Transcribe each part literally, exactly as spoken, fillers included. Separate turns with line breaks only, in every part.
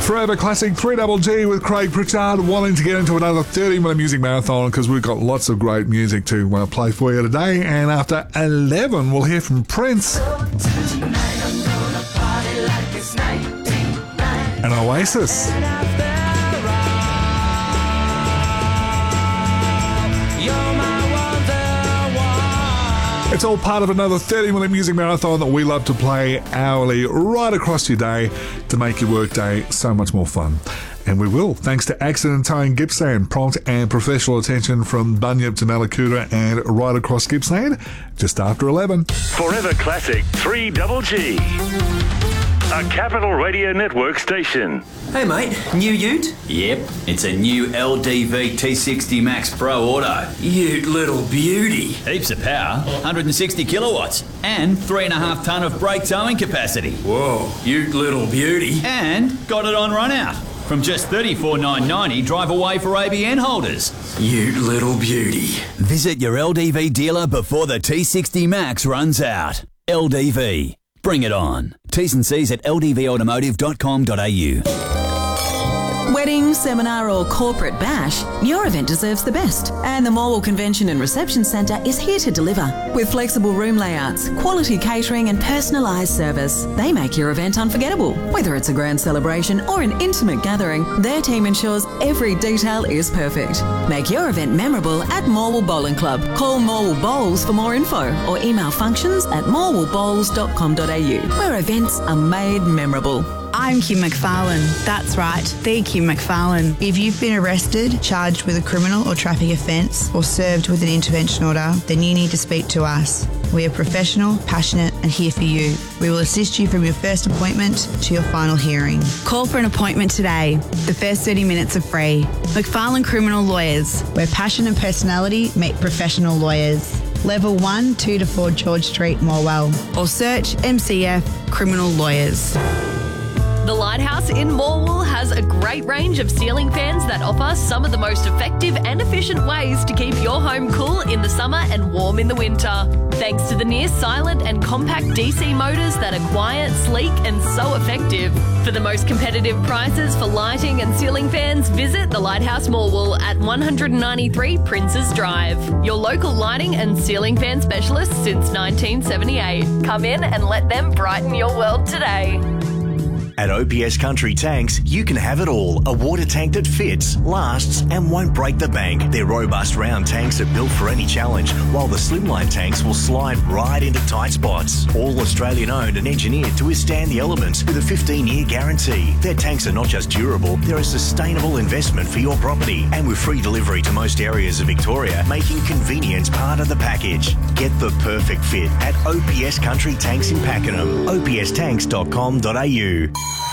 Forever Classic three Double G with Craig Pritchard, wanting to get into another thirty minute music marathon because we've got lots of great music to uh, play for you today. And after eleven, we'll hear from Prince and Oasis. It's all part of another thirty minute music marathon that we love to play hourly right across your day to make your workday so much more fun. And we will, thanks to Accident Towing Gippsland. Prompt and professional attention from Bunyip to Malakuta and right across Gippsland, just after eleven.
Forever Classic three Double G. A Capital Radio Network station.
Hey mate, new ute?
Yep, it's a new L D V T sixty Max Pro Auto.
Ute little beauty.
Heaps of power, one hundred sixty kilowatts, and three and a half tonne of brake towing capacity.
Whoa, ute little beauty.
And got it on run out. From just thirty-four thousand nine hundred ninety dollars, drive away for A B N holders.
Ute little beauty.
Visit your L D V dealer before the T sixty Max runs out. L D V. Bring it on. T's and C's at l d v automotive dot com dot a u.
Wedding, seminar or corporate bash, your event deserves the best. And the Morwell Convention and Reception Centre is here to deliver. With flexible room layouts, quality catering and personalised service, they make your event unforgettable. Whether it's a grand celebration or an intimate gathering, their team ensures every detail is perfect. Make your event memorable at Morwell Bowling Club. Call Morwell Bowls for more info or email functions at morwell bowls dot com dot a u, where events are made memorable.
I'm Kim McFarlane. That's right, the Kim McFarlane. If you've been arrested, charged with a criminal or traffic offence, or served with an intervention order, then you need to speak to us. We are professional, passionate and here for you. We will assist you from your first appointment to your final hearing.
Call for an appointment today. The first thirty minutes are free. McFarlane Criminal Lawyers,
where passion and personality meet professional lawyers. Level one, two to four George Street, Morwell.
Or search M C F Criminal Lawyers.
The Lighthouse in Morwell has a great range of ceiling fans that offer some of the most effective and efficient ways to keep your home cool in the summer and warm in the winter. Thanks to the near silent and compact D C motors that are quiet, sleek and so effective. For the most competitive prices for lighting and ceiling fans, visit the Lighthouse Morwell at one ninety-three Princes Drive. Your local lighting and ceiling fan specialist since nineteen seventy-eight. Come in and let them brighten your world today.
At O P S Country Tanks, you can have it all. A water tank that fits, lasts and won't break the bank. Their robust round tanks are built for any challenge, while the slimline tanks will slide right into tight spots. All Australian owned and engineered to withstand the elements with a fifteen year guarantee. Their tanks are not just durable, they're a sustainable investment for your property. And with free delivery to most areas of Victoria, making convenience part of the package. Get the perfect fit at O P S Country Tanks in Pakenham. o p s tanks dot com dot a u.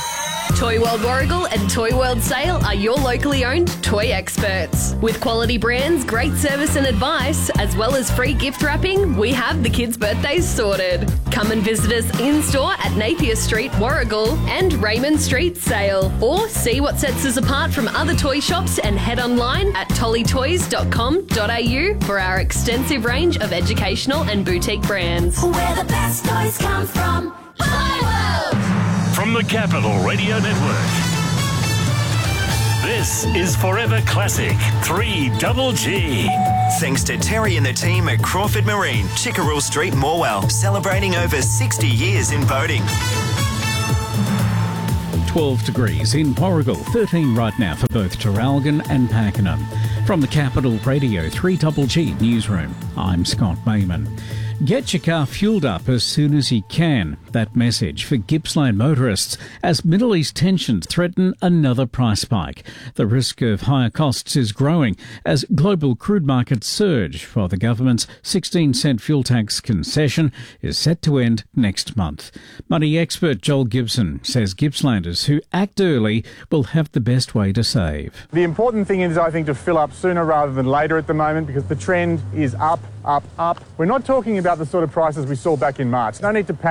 Toy World Warragul and Toy World Sale are your locally owned toy experts. With quality brands, great service and advice, as well as free gift wrapping, we have the kids' birthdays sorted. Come and visit us in-store at Napier Street, Warragul and Raymond Street, Sale. Or see what sets us apart from other toy shops and head online at tolly toys dot com dot a u for our extensive range of educational and boutique brands.
Where the best toys come from. Toy World!
From the Capital Radio Network, this is Forever Classic three Double G.
Thanks to Terry and the team at Crawford Marine, Chickerell Street, Morwell, celebrating over sixty years in boating.
twelve degrees in Warragul, thirteen right now for both Traralgon and Pakenham. From the Capital Radio three Double G Newsroom, I'm Scott Mayman. Get your car fueled up as soon as you can. That message for Gippsland motorists as Middle East tensions threaten another price spike. The risk of higher costs is growing as global crude markets surge, while the government's sixteen cent fuel tax concession is set to end next month. Money expert Joel Gibson says Gippslanders who act early will have the best way to save.
The important thing is, I think, to fill up sooner rather than later at the moment, because the trend is up, up, up. We're not talking about the sort of prices we saw back in March. No need to panic and panic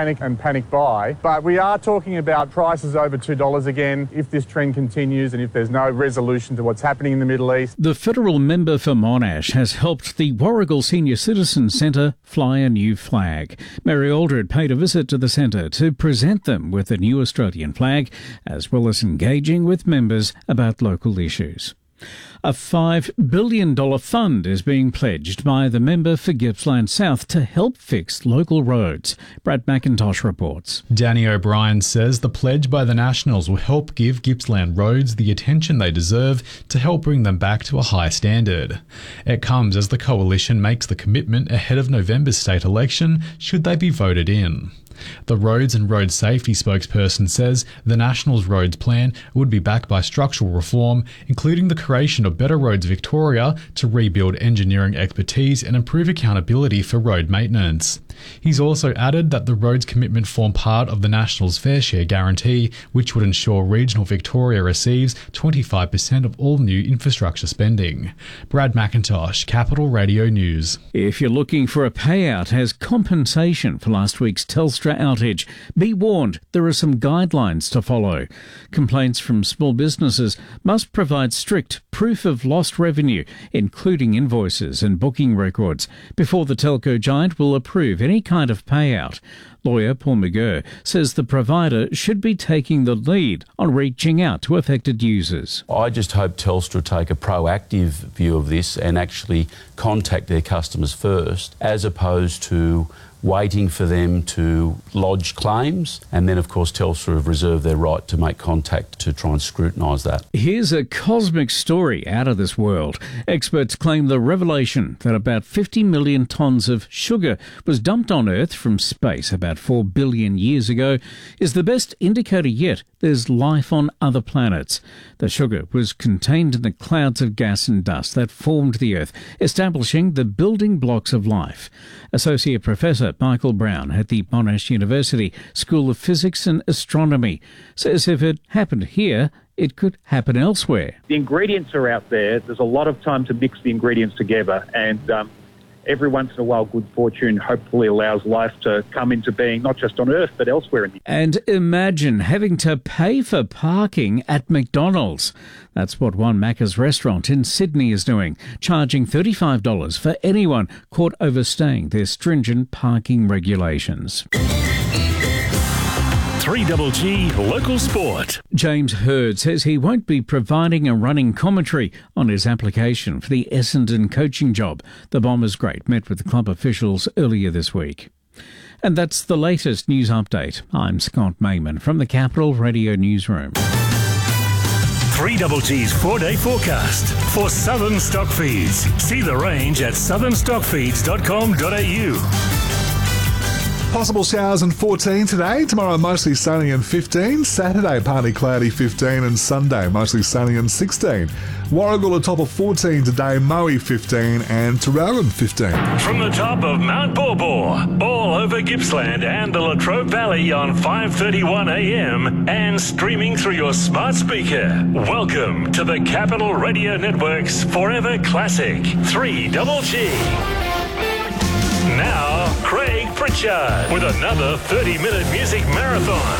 panic buy. But we are talking about prices over two dollars again if this trend continues and if there's no resolution to what's happening in the Middle East.
The federal member for Monash has helped the Warragul Senior Citizens Centre fly a new flag. Mary Aldred paid a visit to the centre to present them with the new Australian flag, as well as engaging with members about local issues. A five billion dollars fund is being pledged by the member for Gippsland South to help fix local roads. Brad McIntosh reports.
Danny O'Brien says the pledge by the Nationals will help give Gippsland roads the attention they deserve to help bring them back to a high standard. It comes as the coalition makes the commitment ahead of November's state election should they be voted in. The Roads and Road Safety spokesperson says the Nationals roads plan would be backed by structural reform, including the creation of Better Roads Victoria to rebuild engineering expertise and improve accountability for road maintenance. He's also added that the roads commitment form part of the Nationals' fair share guarantee, which would ensure regional Victoria receives twenty-five percent of all new infrastructure spending. Brad McIntosh, Capital Radio News.
If you're looking for a payout as compensation for last week's Telstra outage, be warned there are some guidelines to follow. Complaints from small businesses must provide strict proof of lost revenue, including invoices and booking records, before the telco giant will approve any kind of payout. Lawyer Paul McGurr says the provider should be taking the lead on reaching out to affected users.
I just hope Telstra take a proactive view of this and actually contact their customers first, as opposed to waiting for them to lodge claims, and then of course Telstra have reserved their right to make contact to try and scrutinise that.
Here's a cosmic story out of this world. Experts claim the revelation that about fifty million tonnes of sugar was dumped on Earth from space about four billion years ago is the best indicator yet there's life on other planets. The sugar was contained in the clouds of gas and dust that formed the Earth, establishing the building blocks of life. Associate Professor Michael Brown at the Monash University School of Physics and Astronomy says if it happened here, it could happen elsewhere.
The ingredients are out there. There's a lot of time to mix the ingredients together, and um, every once in a while good fortune hopefully allows life to come into being, not just on Earth but elsewhere in the
And imagine having to pay for parking at McDonald's. That's what one Macca's restaurant in Sydney is doing, charging thirty-five dollars for anyone caught overstaying their stringent parking regulations.
three G G Local Sport.
James Hurd says he won't be providing a running commentary on his application for the Essendon coaching job. The Bombers great met with club officials earlier this week. And that's the latest news update. I'm Scott Mayman from the Capital Radio Newsroom.
three G G's four-day forecast for Southern Stock Feeds. See the range at southern stock feeds dot com dot a u.
Possible showers and fourteen today. Tomorrow mostly sunny and fifteen. Saturday partly cloudy fifteen, and Sunday mostly sunny and sixteen. Warragul a top of fourteen today, Moe fifteen and Traralgon fifteen.
From the top of Mount Borbor, all over Gippsland and the Latrobe Valley on five thirty-one a m and streaming through your smart speaker. Welcome to the Capital Radio Network's Forever Classic three G G. Now, Craig Pritchard with another thirty-minute music marathon.